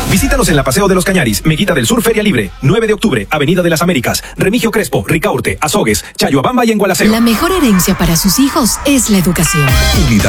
Visítanos en la Paseo de los Cañaris, Meguita del Sur Feria Libre, 9 de octubre, Avenida de las Américas, Remigio Crespo, Ricaurte, Azogues, Chayoabamba y en Gualaceo. La mejor herencia para sus hijos es la educación. Unidad